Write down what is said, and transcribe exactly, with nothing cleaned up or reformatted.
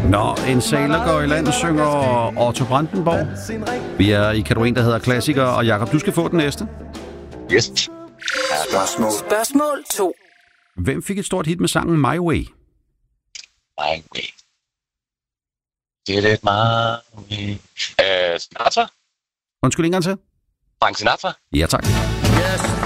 Nå, en sailor går i land, synger Otto Brandenborg. Vi er i kategorien, der hedder klassiker, og Jakob, du skal få den næste. Yes. Spørgsmål. Spørgsmål to. Hvem fik et stort hit med sangen My Way? My way. Did it my way. Uh, Sinatra? Undskyld, en gang til. Frank Sinatra? Ja, tak. Yes.